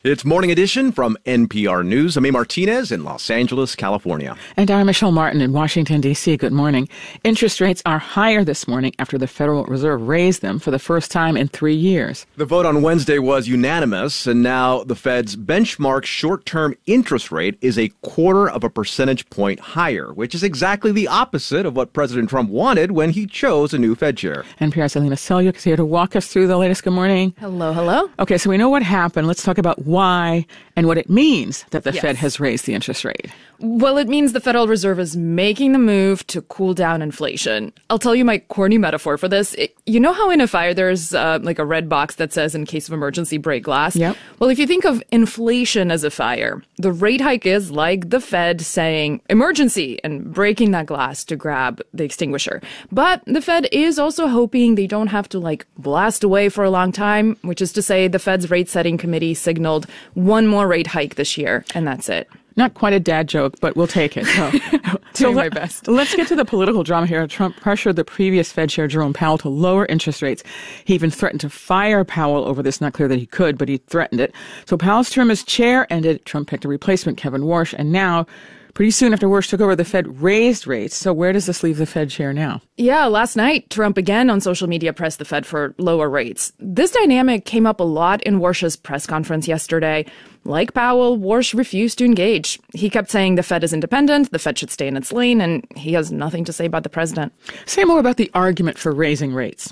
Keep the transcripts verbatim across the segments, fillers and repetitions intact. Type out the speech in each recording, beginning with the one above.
It's Morning Edition from N P R News. I'm A. Martinez in Los Angeles, California. And I'm Michelle Martin in Washington, D C Good morning. Interest rates are higher this morning after the Federal Reserve raised them for the first time in three years. The vote on Wednesday was unanimous, and now the Fed's benchmark short-term interest rate is a quarter of a percentage point higher, which is exactly the opposite of what President Trump wanted when he chose a new Fed chair. N P R's Alina Selyuk is here to walk us through the latest. Good morning. Hello, hello. Okay, so we know what happened. Let's talk about why and what it means that the yes. Fed has raised the interest rate. Well, it means the Federal Reserve is making the move to cool down inflation. I'll tell you my corny metaphor for this. It, you know how in a fire there's uh, like a red box that says in case of emergency break glass? Yep. Well, if you think of inflation as a fire, the rate hike is like the Fed saying emergency and breaking that glass to grab the extinguisher. But the Fed is also hoping they don't have to like blast away for a long time, which is to say the Fed's rate setting committee signaled one more rate hike this year, and that's it. Not quite a dad joke, but we'll take it. So, so let, my best. Let's get to the political drama here. Trump pressured the previous Fed Chair Jerome Powell to lower interest rates. He even threatened to fire Powell over this. Not clear that he could, but he threatened it. So Powell's term as chair ended. Trump picked a replacement, Kevin Warsh, and now, pretty soon after Warsh took over, the Fed raised rates. So where does this leave the Fed chair now? Yeah, last night, Trump again on social media pressed the Fed for lower rates. This dynamic came up a lot in Warsh's press conference yesterday. Like Powell, Warsh refused to engage. He kept saying the Fed is independent, the Fed should stay in its lane, and he has nothing to say about the president. Say more about the argument for raising rates.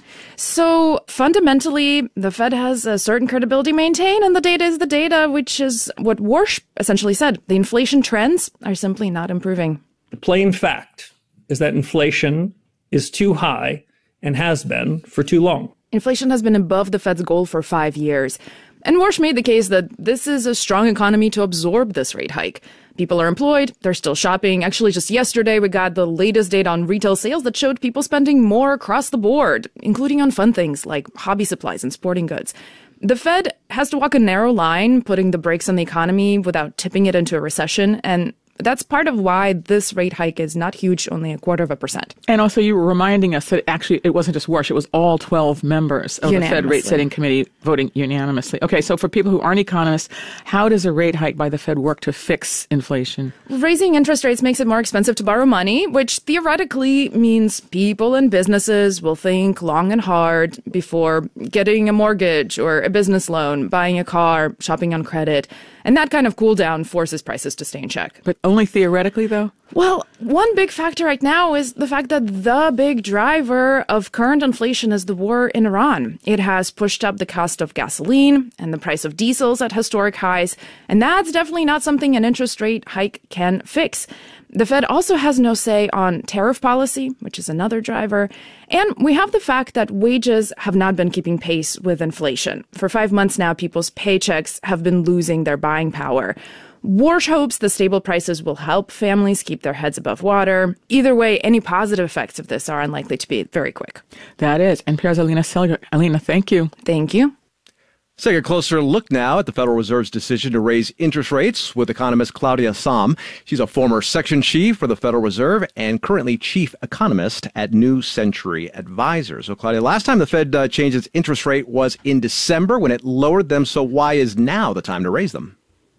So fundamentally, the Fed has a certain credibility maintained, and the data is the data, which is what Warsh essentially said. The inflation trends are simply not improving. The plain fact is that inflation is too high and has been for too long. Inflation has been above the Fed's goal for five years. And Warsh made the case that this is a strong economy to absorb this rate hike. People are employed, they're still shopping. Actually, just yesterday, we got the latest data on retail sales that showed people spending more across the board, including on fun things like hobby supplies and sporting goods. The Fed has to walk a narrow line, putting the brakes on the economy without tipping it into a recession, and that's part of why this rate hike is not huge, only a quarter of a percent. And also you were reminding us that actually it wasn't just Warsh, it was all twelve members of the Fed rate setting committee voting unanimously. Okay, so for people who aren't economists, how does a rate hike by the Fed work to fix inflation? Raising interest rates makes it more expensive to borrow money, which theoretically means people and businesses will think long and hard before getting a mortgage or a business loan, buying a car, shopping on credit. And that kind of cool down forces prices to stay in check. But only theoretically, though? Well, one big factor right now is the fact that the big driver of current inflation is the war in Iran. It has pushed up the cost of gasoline and the price of diesels at historic highs. And that's definitely not something an interest rate hike can fix. The Fed also has no say on tariff policy, which is another driver. And we have the fact that wages have not been keeping pace with inflation. For five months now, people's paychecks have been losing their buying power. Warsh hopes the stable prices will help families keep their heads above water. Either way, any positive effects of this are unlikely to be very quick. That is. N P R's Alina Selyuk. Alina, thank you. Thank you. Let's take a closer look now at the Federal Reserve's decision to raise interest rates with economist Claudia Sahm. She's a former section chief for the Federal Reserve and currently chief economist at New Century Advisors. So, Claudia, last time the Fed uh, changed its interest rate was in December when it lowered them. So why is now the time to raise them?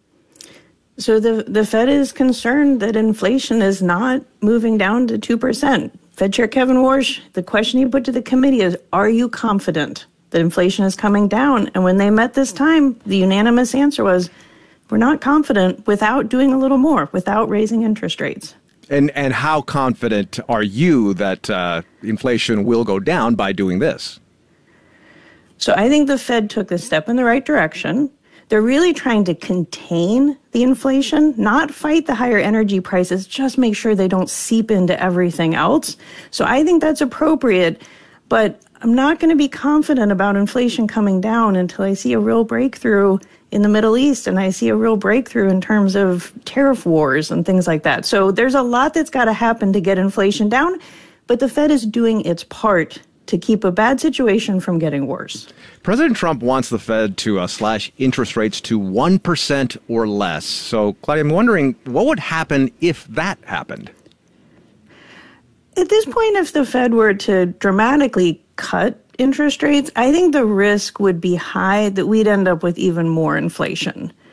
So the, the Fed is concerned that inflation is not moving down to two percent. Fed Chair Kevin Warsh, the question he put to the committee is, are you confident that inflation is coming down? And when they met this time, the unanimous answer was, we're not confident without doing a little more, without raising interest rates. And and how confident are you that uh, inflation will go down by doing this? So I think the Fed took a step in the right direction. They're really trying to contain the inflation, not fight the higher energy prices, just make sure they don't seep into everything else. So I think that's appropriate, but I'm not going to be confident about inflation coming down until I see a real breakthrough in the Middle East and I see a real breakthrough in terms of tariff wars and things like that. So there's a lot that's got to happen to get inflation down, but the Fed is doing its part to keep a bad situation from getting worse. President Trump wants the Fed to uh, slash interest rates to one percent or less. So, Claudia, I'm wondering, what would happen if that happened? At this point, if the Fed were to dramatically cut interest rates, I think the risk would be high that we'd end up with even more inflation.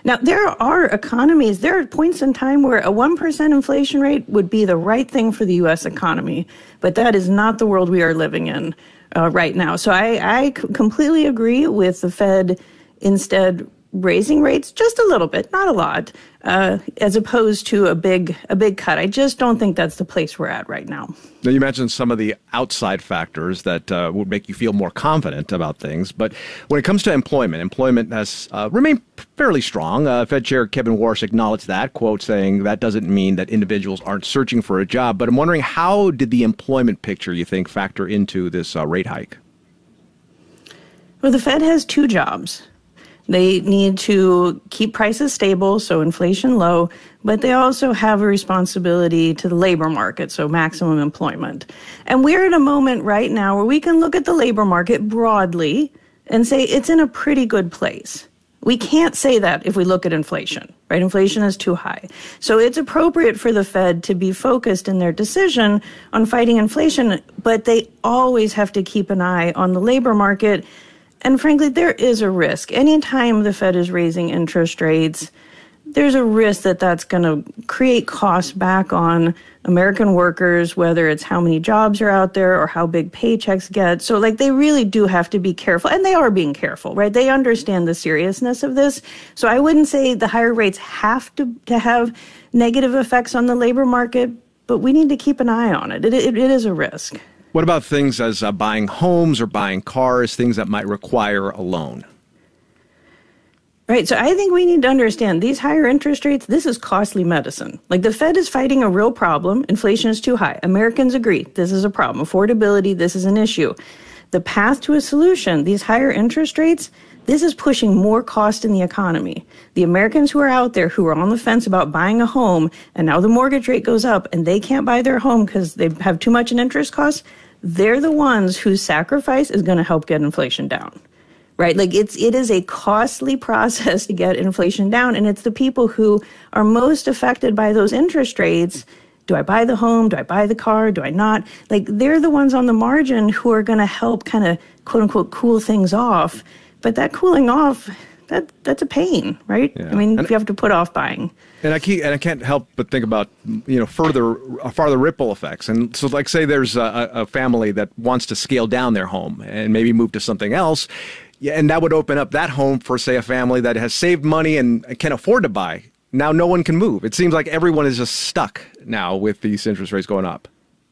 Now, there are economies, there are points in time where a one percent inflation rate would be the right thing for the U S economy, but that is not the world we are living in uh, right now. So I, I completely agree with the Fed instead raising rates just a little bit, not a lot, uh, as opposed to a big a big cut. I just don't think that's the place we're at right now. Now, you mentioned some of the outside factors that uh, would make you feel more confident about things. But when it comes to employment, employment has uh, remained fairly strong. Uh, Fed Chair Kevin Warsh acknowledged that, quote, saying that doesn't mean that individuals aren't searching for a job. But I'm wondering, how did the employment picture, you think, factor into this uh, rate hike? Well, the Fed has two jobs. They need to keep prices stable, so inflation low, but they also have a responsibility to the labor market, so maximum employment. And we're at a moment right now where we can look at the labor market broadly and say it's in a pretty good place. We can't say that if we look at inflation, right? Inflation is too high. So it's appropriate for the Fed to be focused in their decision on fighting inflation, but they always have to keep an eye on the labor market. And frankly, there is a risk. Anytime the Fed is raising interest rates, there's a risk that that's going to create costs back on American workers, whether it's how many jobs are out there or how big paychecks get. So, like, they really do have to be careful, and they are being careful, right? They understand the seriousness of this. So I wouldn't say the higher rates have to, to have negative effects on the labor market, but we need to keep an eye on it. It, it, it is a risk. What about things as uh, buying homes or buying cars, things that might require a loan? Right. So I think we need to understand these higher interest rates, this is costly medicine. Like, the Fed is fighting a real problem. Inflation is too high. Americans agree this is a problem. Affordability, this is an issue. The path to a solution, these higher interest rates, this is pushing more cost in the economy. The Americans who are out there who are on the fence about buying a home, and now the mortgage rate goes up and they can't buy their home because they have too much in interest costs, they're the ones whose sacrifice is going to help get inflation down, right? Like, it's, it is a costly process to get inflation down. And it's the people who are most affected by those interest rates. Do I buy the home? Do I buy the car? Do I not? Like, they're the ones on the margin who are going to help kind of, quote unquote, cool things off. But that cooling off, that that's a pain, right? Yeah. I mean, and, if you have to put off buying. And I keep, and I can't help but think about, you know, further uh, farther ripple effects. And so, like, say there's a, a family that wants to scale down their home and maybe move to something else. Yeah, and that would open up that home for, say, a family that has saved money and can afford to buy. Now no one can move. It seems like everyone is just stuck now with these interest rates going up.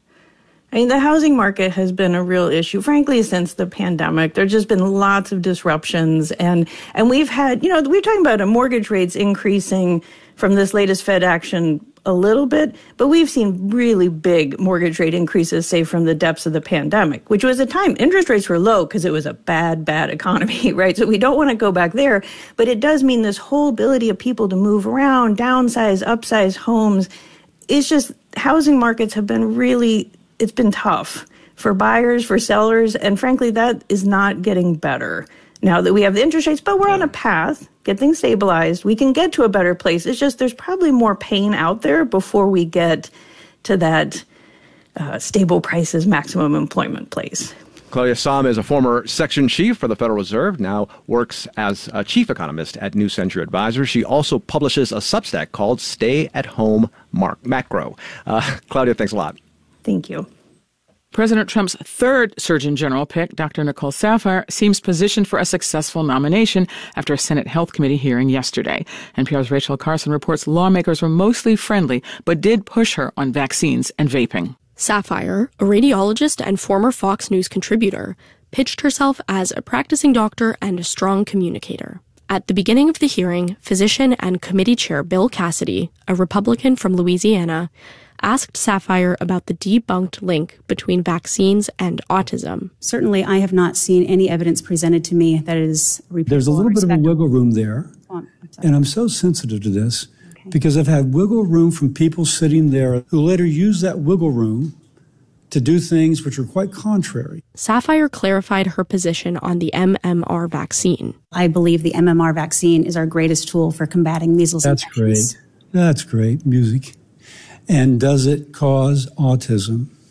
I mean, the housing market has been a real issue, frankly, since the pandemic. There's just been lots of disruptions. And, and we've had, you know, we're talking about a mortgage rates increasing from this latest Fed action a little bit, but we've seen really big mortgage rate increases, say, from the depths of the pandemic, which was a time interest rates were low because it was a bad, bad economy, right? So we don't want to go back there, but it does mean this whole ability of people to move around, downsize, upsize homes. It's just housing markets have been really, it's been tough for buyers, for sellers, and frankly, that is not getting better now that we have the interest rates, but we're on a path, get things stabilized. We can get to a better place. It's just there's probably more pain out there before we get to that uh, stable prices, maximum employment place. Claudia Sahm is a former section chief for the Federal Reserve, now works as a chief economist at New Century Advisors. She also publishes a Substack called Stay at Home Mark Macro. Uh, Claudia, thanks a lot. Thank you. President Trump's third Surgeon General pick, Doctor Nicole Saphier, seems positioned for a successful nomination after a Senate Health Committee hearing yesterday. N P R's Rachel Carson reports lawmakers were mostly friendly, but did push her on vaccines and vaping. Saphier, a radiologist and former Fox News contributor, pitched herself as a practicing doctor and a strong communicator. At the beginning of the hearing, physician and committee chair Bill Cassidy, a Republican from Louisiana, asked Saphier about the debunked link between vaccines and autism. Certainly, I have not seen any evidence presented to me that is repeatable. There's a little bit of a wiggle room there, I'm and I'm so sensitive to this okay. because I've had wiggle room from people sitting there who later use that wiggle room to do things which are quite contrary. Saphier clarified her position on the M M R vaccine. I believe the M M R vaccine is our greatest tool for combating measles That's infections. great. That's great music. And does it cause autism?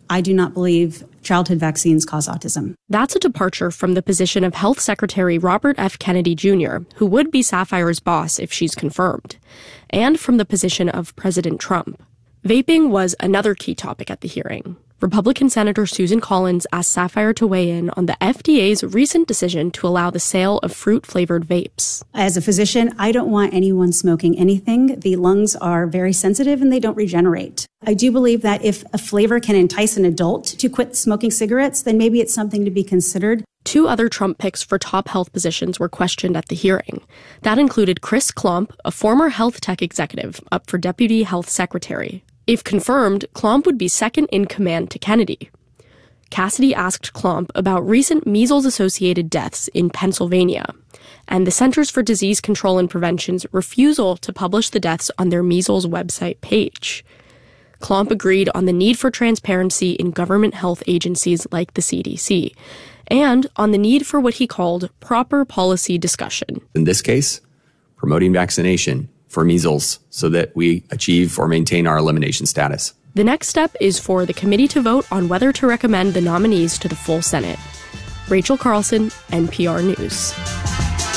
I do not believe childhood vaccines cause autism. That's a departure from the position of Health Secretary Robert F. Kennedy Junior, who would be Sapphire's boss if she's confirmed, and from the position of President Trump. Vaping was another key topic at the hearing. Republican Senator Susan Collins asked Sapphire to weigh in on the F D A's recent decision to allow the sale of fruit-flavored vapes. As a physician, I don't want anyone smoking anything. The lungs are very sensitive and they don't regenerate. I do believe that if a flavor can entice an adult to quit smoking cigarettes, then maybe it's something to be considered. Two other Trump picks for top health positions were questioned at the hearing. That included Chris Klomp, a former health tech executive, up for Deputy Health Secretary. If confirmed, Klomp would be second in command to Kennedy. Cassidy asked Klomp about recent measles-associated deaths in Pennsylvania and the Centers for Disease Control and Prevention's refusal to publish the deaths on their measles website page. Klomp agreed on the need for transparency in government health agencies like the C D C and on the need for what he called proper policy discussion. In this case, promoting vaccination for measles so that we achieve or maintain our elimination status. The next step is for the committee to vote on whether to recommend the nominees to the full Senate. Rachel Carlson, N P R News.